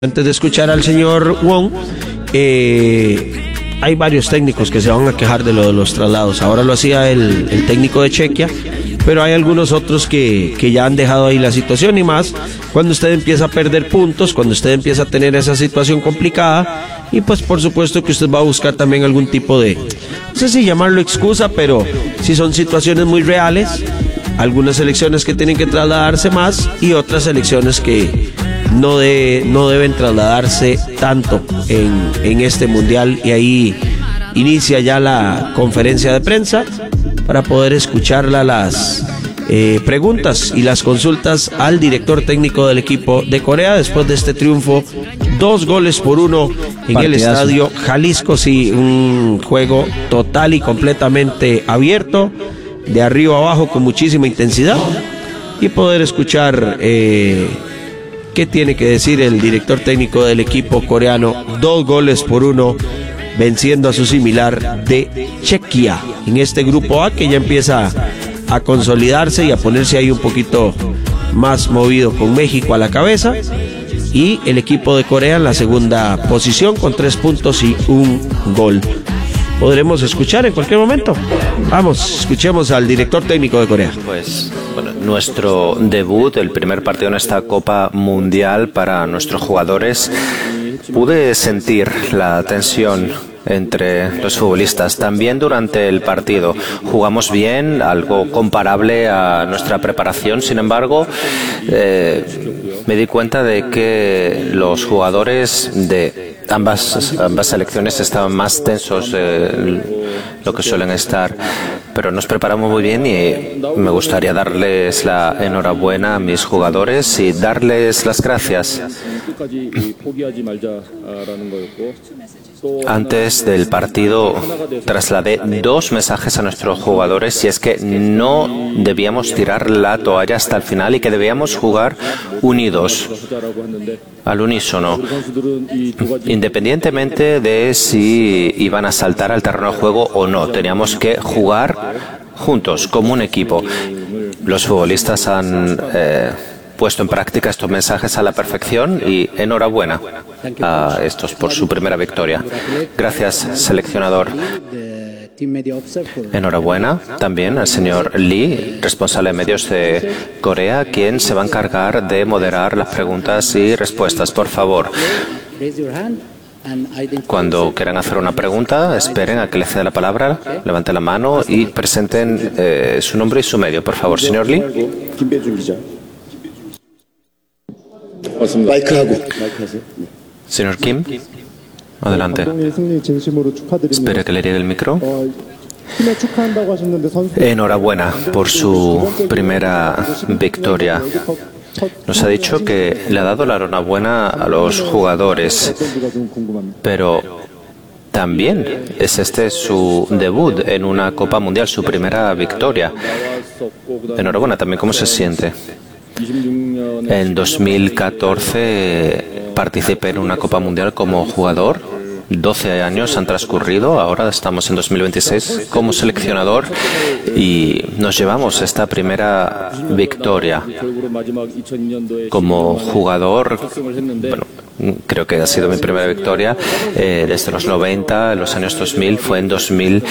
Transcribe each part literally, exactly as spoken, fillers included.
Antes de escuchar al señor Wong, eh, hay varios técnicos que se van a quejar de lo de los traslados. Ahora lo hacía el, el técnico de Chequia, pero hay algunos otros que, que ya han dejado ahí la situación, y más cuando usted empieza a perder puntos, cuando usted empieza a tener esa situación complicada, y pues por supuesto que usted va a buscar también algún tipo de, no sé si llamarlo excusa, pero si son situaciones muy reales, algunas selecciones que tienen que trasladarse más y otras selecciones que no, de, no deben trasladarse tanto en, en este mundial, y ahí inicia ya la conferencia de prensa para poder escucharla, las eh, preguntas y las consultas al director técnico del equipo de Corea después de este triunfo, dos goles por uno en Partidazo. El estadio Jalisco. Sí, un juego total y completamente abierto, de arriba a abajo, con muchísima intensidad, y poder escuchar eh, qué tiene que decir el director técnico del equipo coreano. Dos goles por uno, venciendo a su similar de Chequia en este grupo A, que ya empieza a consolidarse y a ponerse ahí un poquito más movido, con México a la cabeza y el equipo de Corea en la segunda posición con tres puntos y un gol. Podremos escuchar en cualquier momento. Vamos, escuchemos al director técnico de Corea. Pues bueno, nuestro debut, el primer partido en esta Copa Mundial para nuestros jugadores. Pude sentir la tensión entre los futbolistas. También durante el partido jugamos bien, algo comparable a nuestra preparación. Sin embargo, eh, me di cuenta de que los jugadores de ambas, ambas selecciones estaban más tensos de lo que suelen estar, pero nos preparamos muy bien, y me gustaría darles la enhorabuena a mis jugadores y darles las gracias. Antes del partido trasladé dos mensajes a nuestros jugadores, y es que no debíamos tirar la toalla hasta el final y que debíamos jugar unidos, al unísono, independientemente de si iban a saltar al terreno de juego o no. Teníamos que jugar juntos, como un equipo. Los futbolistas han eh, puesto en práctica estos mensajes a la perfección, y enhorabuena a estos por su primera victoria. Gracias, seleccionador. Enhorabuena también al señor Lee, responsable de medios de Corea, quien se va a encargar de moderar las preguntas y respuestas. Por favor, cuando quieran hacer una pregunta, esperen a que les ceda la palabra, levanten la mano y presenten eh, su nombre y su medio. Por favor, señor Lee. Señor Kim, adelante. Espere que le llegue el micro. Enhorabuena por su primera victoria. Nos ha dicho que le ha dado la enhorabuena a los jugadores, pero también es este su debut en una Copa Mundial, su primera victoria. Enhorabuena también. ¿Cómo se siente? En dos mil catorce participé en una Copa Mundial como jugador. doce años han transcurrido, ahora estamos en dos mil veintiséis como seleccionador, y nos llevamos esta primera victoria. Como jugador, bueno, creo que ha sido mi primera victoria eh, desde los noventa, en los años dos mil, fue en dos mil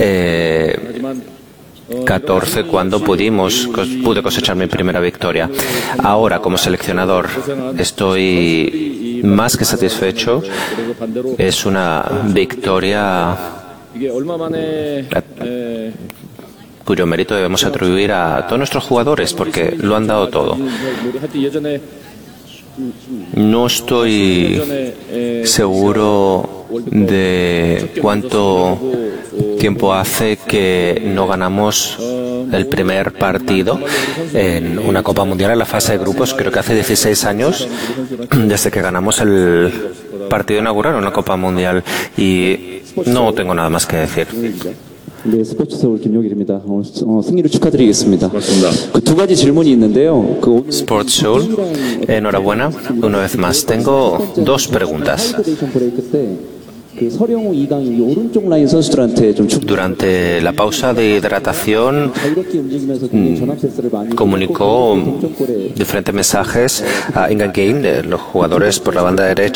catorce cuando pudimos, pude cosechar mi primera victoria. Ahora, como seleccionador, estoy más que satisfecho. Es una victoria cuyo mérito debemos atribuir a todos nuestros jugadores, porque lo han dado todo. No estoy seguro de cuánto tiempo hace que no ganamos el primer partido en una Copa Mundial en la fase de grupos. Creo que hace dieciséis años desde que ganamos el partido inaugural en una Copa Mundial, y no tengo nada más que decir. 네, 스포츠 서울 김용일입니다. 오늘 어, 승리를 축하드리겠습니다. 그 두 가지 질문이 있는데요. 그 Sports Seoul, enhorabuena una vez más. Tengo dos preguntas. 그 서령우 이강인 이 오른쪽 라인 선수들한테 좀 축- Durante la pausa de hidratación 자유롭게 움직이면서 굉장히 전환 패스를 많이 comunicó 동점골에 diferentes mensajes a Inga Game, los jugadores por la banda derecha.